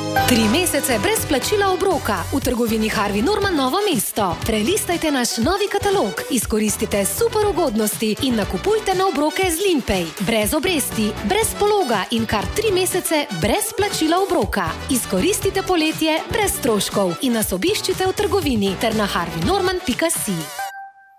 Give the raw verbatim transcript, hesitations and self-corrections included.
Tri mesece brez plačila obroka v trgovini Harvey Norman Novo mesto. Prelistajte naš novi katalog, izkoristite super ugodnosti in nakupujte na obroke z Limpay. Brez obresti, brez pologa in kar tri mesece brez plačila obroka. Izkoristite poletje brez stroškov in nas obiščite v trgovini ter na harvey norman pika si.